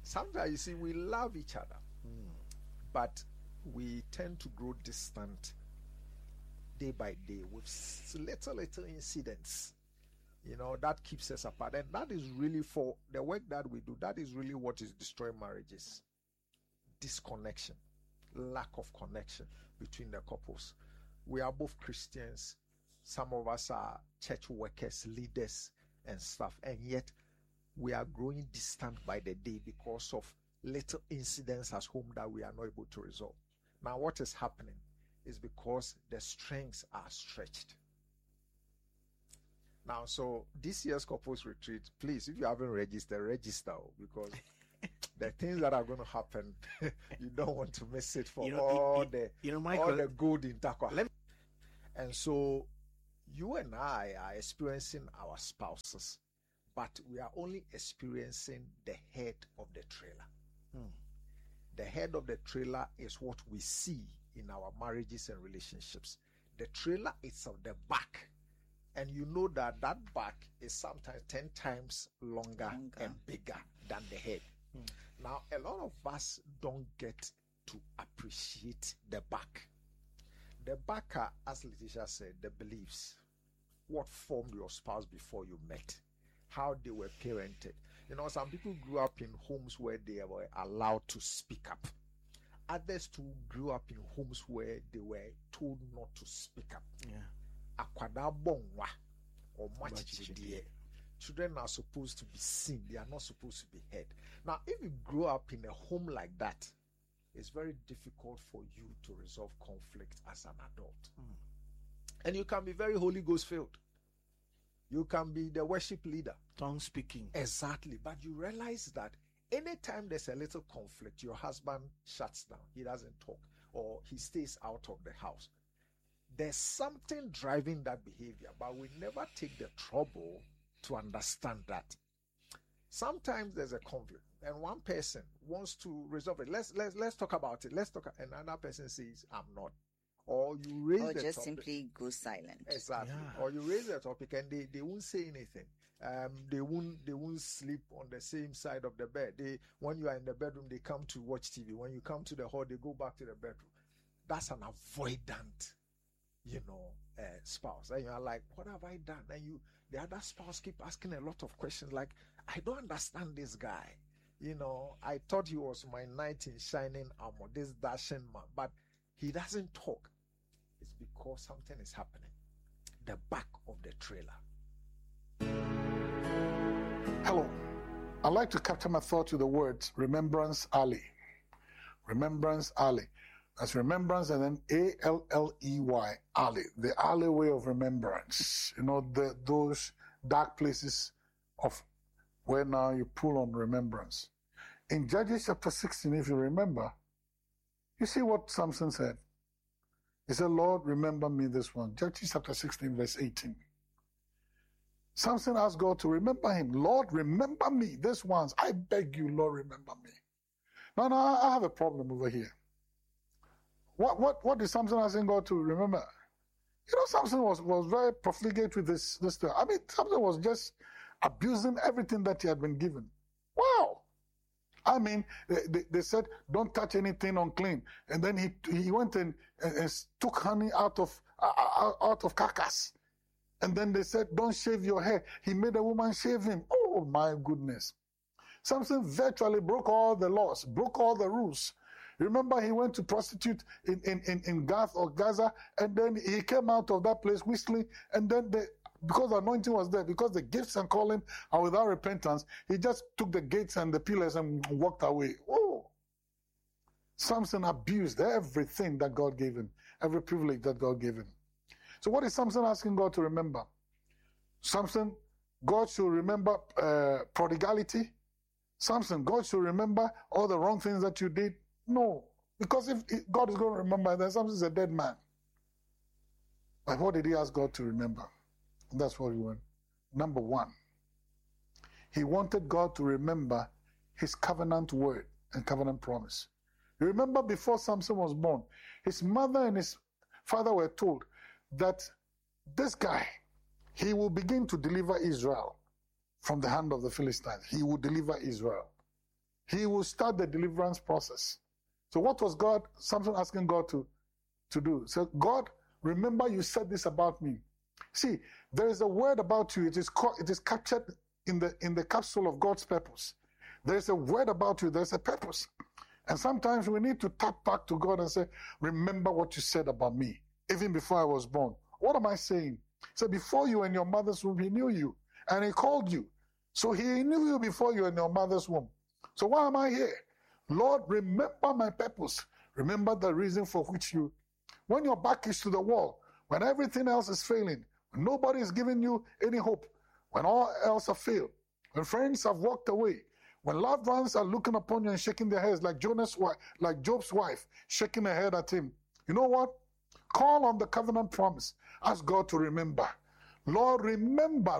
Sometimes, you see, we love each other, but we tend to grow distant day by day with little incidents, that keeps us apart. And that is really, for the work that we do, that is really what is destroying marriages. Disconnection, lack of connection between the couples. We are both Christians. Some of us are church workers, leaders, and stuff, and yet we are growing distant by the day because of little incidents at home that we are not able to resolve. Now, what is happening is because the strengths are stretched. Now, so this year's couples retreat, please, if you haven't registered, register, because the things that are going to happen, you don't want to miss it for all the gold in Takwa. And so you and I are experiencing our spouses, but we are only experiencing the head of the trailer. The head of the trailer is what we see in our marriages and relationships. The trailer is of the back. And you know that back is sometimes 10 times longer and bigger than the head. Now, a lot of us don't get to appreciate the back. The back are, as Letitia said, the beliefs. What formed your spouse before you met? How they were parented. Some people grew up in homes where they were allowed to speak up. Others too grew up in homes where they were told not to speak up. Or children are supposed to be seen, they are not supposed to be heard. Now, if you grow up in a home like that, it's very difficult for you to resolve conflict as an adult. And you can be very Holy Ghost filled. You can be the worship leader. Tongue speaking. Exactly. But you realize that anytime there's a little conflict, your husband shuts down. He doesn't talk, or he stays out of the house. There's something driving that behavior, but we never take the trouble to understand that. Sometimes there's a conflict, and one person wants to resolve it. Let's talk about it. And another person says, "I'm not." Or you raise the just topic. simply go silent. Exactly. Yeah. Or you raise the topic and they won't say anything. They won't sleep on the same side of the bed. When you are in the bedroom, they come to watch TV. When you come to the hall, they go back to the bedroom. That's an avoidant, spouse. And you are like, what have I done? And the other spouse keep asking a lot of questions like, I don't understand this guy. I thought he was my knight in shining armor, this dashing man, but he doesn't talk. It's because something is happening. The back of the trailer. Hello. I'd like to capture my thought to the words Remembrance Alley. Remembrance Alley. That's remembrance and then A-L-L-E-Y, alley. The alleyway of remembrance. Those dark places of where now you pull on remembrance. In Judges chapter 16, if you remember, you see what Samson said. He said, Lord, remember me this one. Judges chapter 16, verse 18. Samson asked God to remember him. Lord, remember me this once. I beg you, Lord, remember me. Now, I have a problem over here. What is Samson asking God to remember? Samson was very profligate with this thing. I mean, Samson was just abusing everything that he had been given. Wow. I mean, they said, don't touch anything unclean. And then he went and took honey out of carcass. And then they said, don't shave your hair. He made a woman shave him. Oh, my goodness. Samson virtually broke all the laws, broke all the rules. Remember, he went to prostitute in Gath or Gaza, and then he came out of that place whistling, and then because the anointing was there, because the gifts and calling are without repentance, he just took the gates and the pillars and walked away. Oh! Samson abused everything that God gave him, every privilege that God gave him. So what is Samson asking God to remember? Samson, God should remember prodigality. Samson, God should remember all the wrong things that you did. No, because if God is going to remember, then Samson is a dead man. But what did he ask God to remember? And that's what he wanted. Number one, he wanted God to remember his covenant word and covenant promise. You remember before Samson was born, his mother and his father were told that this guy, he will begin to deliver Israel from the hand of the Philistines. He will deliver Israel. he will start the deliverance process. So what was Samson asking God to do? So God, remember you said this about me. See, there is a word about you. It is captured in the capsule of God's purpose. There is a word about you. There's a purpose. And sometimes we need to tap back to God and say, remember what you said about me, even before I was born. What am I saying? So before you were in your mother's womb, he knew you and he called you. So he knew you before you were in your mother's womb. So why am I here? Lord, remember my purpose. Remember the reason for which when your back is to the wall, when everything else is failing, when nobody is giving you any hope, when all else have failed, when friends have walked away, when loved ones are looking upon you and shaking their heads like Job's wife, shaking her head at him. You know what? Call on the covenant promise. Ask God to remember. Lord, remember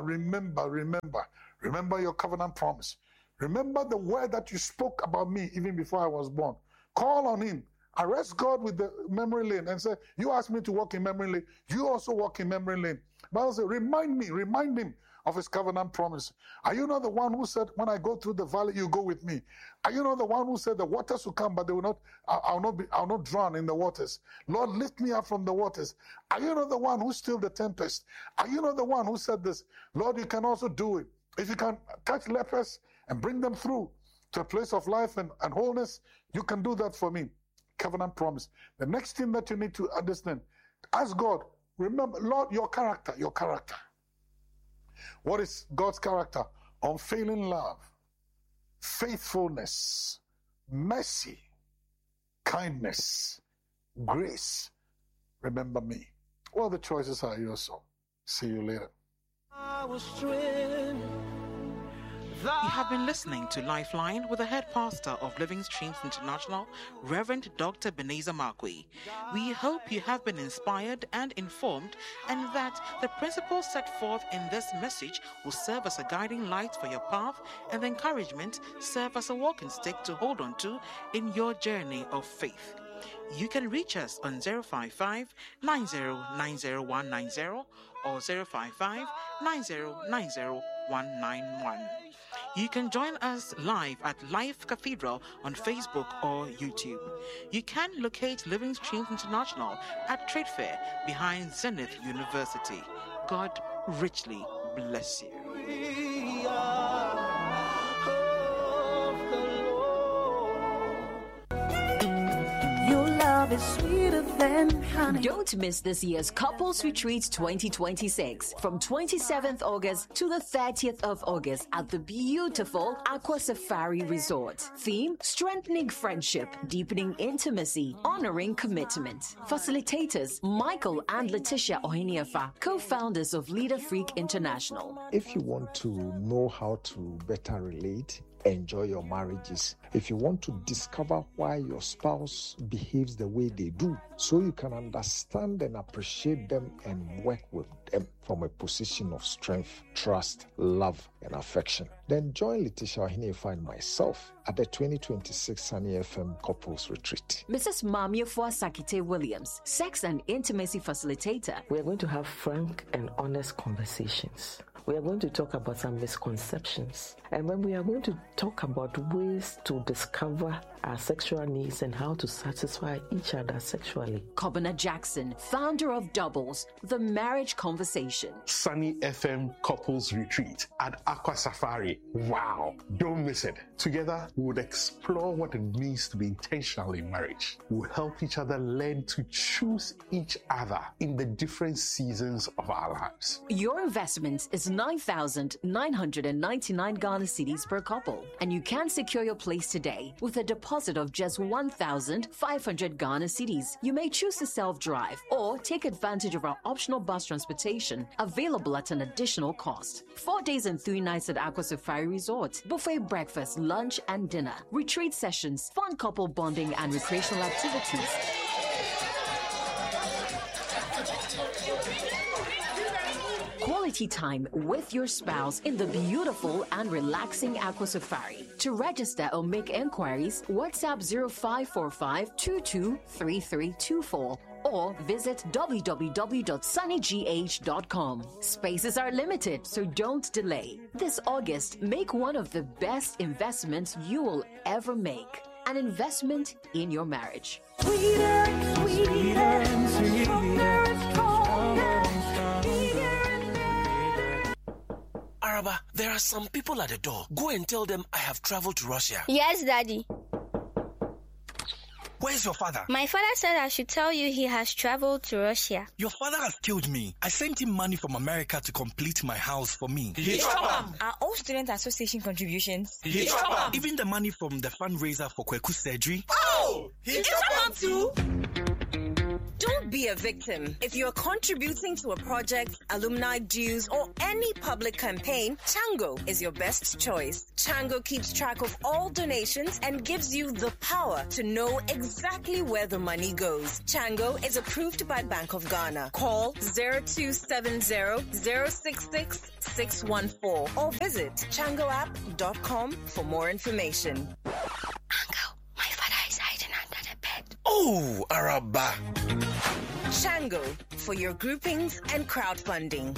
your covenant promise. Remember the word that you spoke about me even before I was born. Call on him. Arrest God with the memory lane and say, you asked me to walk in memory lane. You also walk in memory lane. Bible says, remind him of his covenant promise. Are you not the one who said, when I go through the valley, you go with me? Are you not the one who said the waters will come, but they will not, I'll not drown in the waters? Lord, lift me up from the waters. Are you not the one who stilled the tempest? Are you not the one who said this? Lord, you can also do it. If you can touch lepers and bring them through to a place of life and wholeness, you can do that for me. Covenant promise. The next thing that you need to understand, ask God, remember, Lord, your character. What is God's character? Unfailing love, faithfulness, mercy, kindness, grace. Remember me. Well, the choices are yours, so see you later. You have been listening to Lifeline with the head pastor of Living Streams International, Reverend Dr. Ebenezer Markwei. We hope you have been inspired and informed, and that the principles set forth in this message will serve as a guiding light for your path, and the encouragement serve as a walking stick to hold on to in your journey of faith. You can reach us on 055 9090 or 055 9090 191. You can join us live at Life Cathedral on Facebook or YouTube. You can locate Living Streams International at Trade Fair behind Zenith University. God richly bless you. Love is sweeter than honey. Don't miss this year's Couples Retreat 2026 from 27th August to the 30th of August at the beautiful Aqua Safari Resort. Theme: strengthening friendship, deepening intimacy, honoring commitment. Facilitators: Michael and Letitia Ohiniafa, co-founders of Leader Freak International. If you want to know how to better relate, enjoy your marriages, if you want to discover why your spouse behaves the way they do, so you can understand and appreciate them and work with them from a position of strength, trust, love, and affection, then join Letitia Ohiniafa and myself at the 2026 Sunny FM Couples Retreat. Mrs. Mamiafua Sakite Williams, sex and intimacy facilitator. We are going to have frank and honest conversations. We are going to talk about some misconceptions. And then we are going to talk about ways to discover our sexual needs and how to satisfy each other sexually. Kobina Jackson, founder of Doubles, the marriage conversation. Sunny FM Couples Retreat at Aqua Safari. Wow, don't miss it. Together, we would explore what it means to be intentional in marriage. We'll help each other learn to choose each other in the different seasons of our lives. Your investment is 9,999 Ghana cedis per couple, and you can secure your place today with a deposit of just 1,500 Ghana cedis. You may choose to self-drive or take advantage of our optional bus transportation available at an additional cost. 4 days and 3 nights at Aqua Safari Resort, buffet breakfast, lunch and dinner, retreat sessions, fun couple bonding and recreational activities. Quality time with your spouse in the beautiful and relaxing Aqua Safari. To register or make enquiries, WhatsApp 0545 223324 or visit www.sunnygh.com. Spaces are limited, so don't delay. This August, make one of the best investments you will ever make. An investment in your marriage. Sweeter, sweeter, stronger, stronger, Araba, there are some people at the door. Go and tell them I have traveled to Russia. Yes, Daddy. Where's your father? My father said I should tell you he has traveled to Russia. Your father has killed me. I sent him money from America to complete my house for me. Are all student association contributions? Even the money from the fundraiser for Kweku's surgery. Oh! He dropped too? Don't be a victim. If you're contributing to a project, alumni dues, or any public campaign, Chango is your best choice. Chango keeps track of all donations and gives you the power to know exactly where the money goes. Chango is approved by Bank of Ghana. Call 0270-066-614 or visit changoapp.com for more information. Uncle, my father is hiding under the bed. Oh, Araba. Chango, for your groupings and crowdfunding.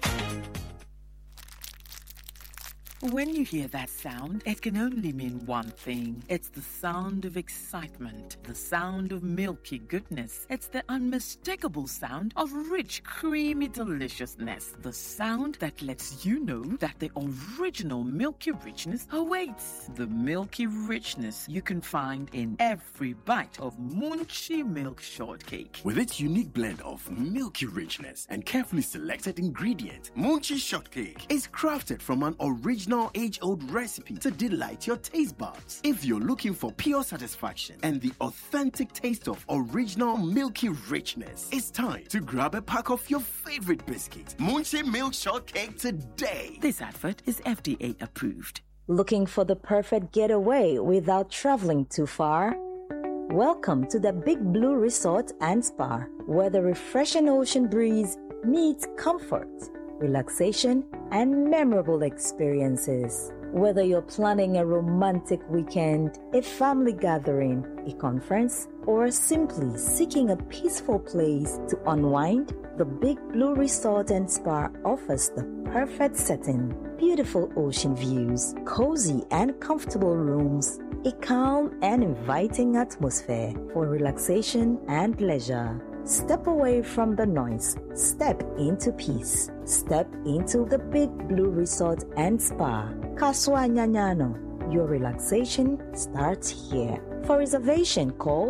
When you hear that sound, it can only mean one thing. It's the sound of excitement, the sound of milky goodness. It's the unmistakable sound of rich, creamy deliciousness. The sound that lets you know that the original milky richness awaits. The milky richness you can find in every bite of Munchie Milk Shortcake. With its unique blend of milky richness and carefully selected ingredients, Munchie Shortcake is crafted from an original age-old recipe to delight your taste buds. If you're looking for pure satisfaction and the authentic taste of original milky richness, it's time to grab a pack of your favorite biscuit, Munchie Milk Shortcake, today. This advert is FDA approved. Looking for the perfect getaway without traveling too far? Welcome to the Big Blue Resort and Spa, where the refreshing ocean breeze meets comfort, relaxation, and memorable experiences. Whether you're planning a romantic weekend, a family gathering, a conference, or simply seeking a peaceful place to unwind, the Big Blue Resort and Spa offers the perfect setting. Beautiful ocean views, cozy and comfortable rooms, a calm and inviting atmosphere for relaxation and leisure. Step away from the noise. Step into peace. Step into the Big Blue Resort and Spa. Kaswa Nyanyano. Your relaxation starts here. For reservation, call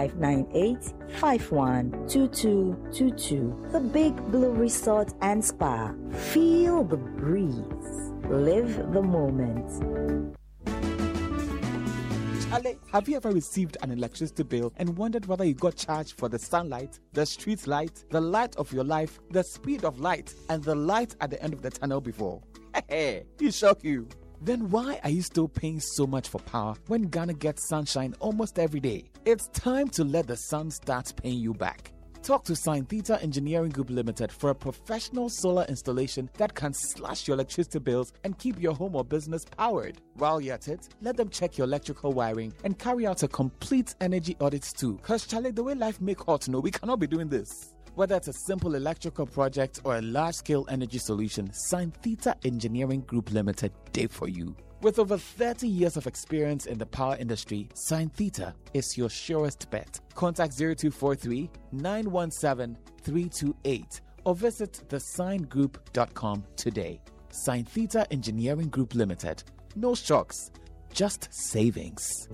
0598-512222. The Big Blue Resort and Spa. Feel the breeze. Live the moment. Ale, have you ever received an electricity bill and wondered whether you got charged for the sunlight, the street light, the light of your life, the speed of light, and the light at the end of the tunnel before? Hey, it shock you. Then why are you still paying so much for power when Ghana gets sunshine almost every day? It's time to let the sun start paying you back. Talk to Sign Theta Engineering Group Limited for a professional solar installation that can slash your electricity bills and keep your home or business powered. While you're at it, let them check your electrical wiring and carry out a complete energy audit too. Cause Charlie, the way life make hot, we cannot be doing this. Whether it's a simple electrical project or a large-scale energy solution, Sign Theta Engineering Group Limited did for you. With over 30 years of experience in the power industry, Sign Theta is your surest bet. Contact 0243 917 328 or visit thesignGroup.com today. Sign Theta Engineering Group Limited. No shocks, just savings.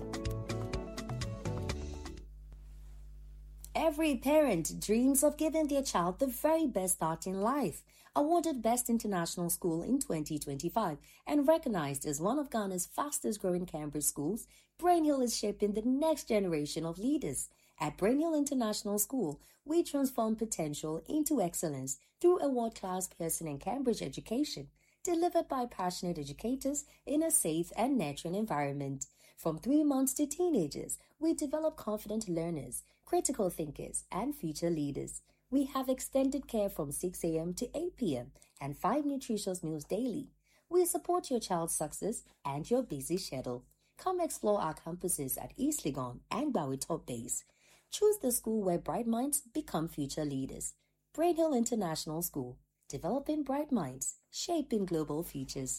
Every parent dreams of giving their child the very best start in life. Awarded Best International School in 2025 and recognized as one of Ghana's fastest growing Cambridge schools, Brain Hill is shaping the next generation of leaders. At Brain Hill International School, we transform potential into excellence through a world-class Pearson and Cambridge education, delivered by passionate educators in a safe and nurturing environment. From 3 months to teenagers, we develop confident learners, critical thinkers, and future leaders. We have extended care from 6 a.m. to 8 p.m. and 5 nutritious meals daily. We support your child's success and your busy schedule. Come explore our campuses at East Legon and Bowie Top Base. Choose the school where bright minds become future leaders. Brain Hill International School, developing bright minds, shaping global futures.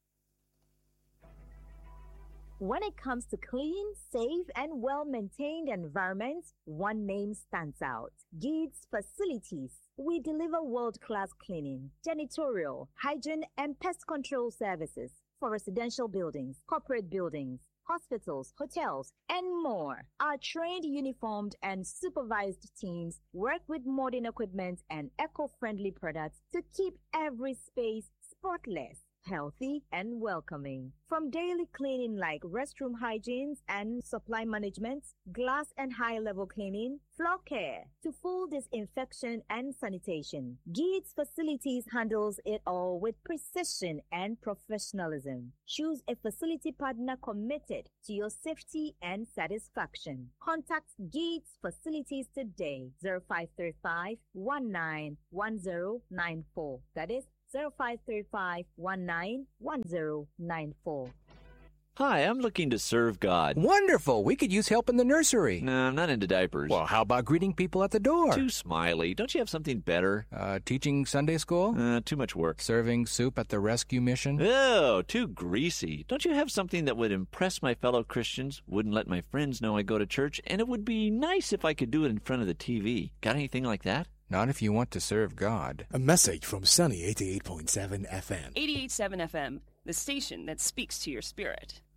When it comes to clean, safe, and well-maintained environments, one name stands out: Geeds Facilities. We deliver world-class cleaning, janitorial, hygiene, and pest control services for residential buildings, corporate buildings, hospitals, hotels, and more. Our trained, uniformed, and supervised teams work with modern equipment and eco-friendly products to keep every space spotless, healthy, and welcoming. From daily cleaning like restroom hygienes and supply management, glass and high-level cleaning, floor care, to full disinfection and sanitation, Geeds Facilities handles it all with precision and professionalism. Choose a facility partner committed to your safety and satisfaction. Contact Geeds Facilities today, 0535 191094. That is 0535 191094. Hi, I'm looking to serve God. Wonderful. We could use help in the nursery. No, I'm not into diapers. Well, how about greeting people at the door? Too smiley. Don't you have something better? Teaching Sunday school? Too much work. Serving soup at the rescue mission? Oh, too greasy. Don't you have something that would impress my fellow Christians, wouldn't let my friends know I go to church, and it would be nice if I could do it in front of the TV? Got anything like that? Not if you want to serve God. A message from Sunny 88.7 FM. 88.7 FM, the station that speaks to your spirit.